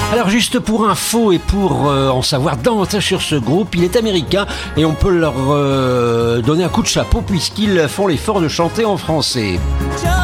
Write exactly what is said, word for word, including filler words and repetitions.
Alors juste pour info et pour euh, en savoir davantage sur ce groupe, il est américain et on peut leur euh, donner un coup de chapeau puisqu'ils font l'effort de chanter en français.